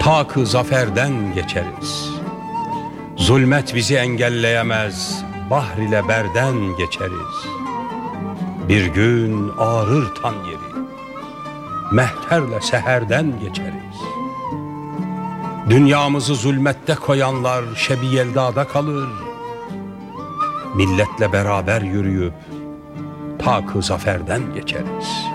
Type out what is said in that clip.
Ta-kı zaferden geçeriz. Zulmet bizi engelleyemez, bahr ile berden geçeriz. Bir gün ağrır tan yeri, mehterle seherden geçeriz. Dünyamızı zulmette koyanlar şebi yeldada kalır. Milletle beraber yürüyüp ta-kı zaferden geçeriz.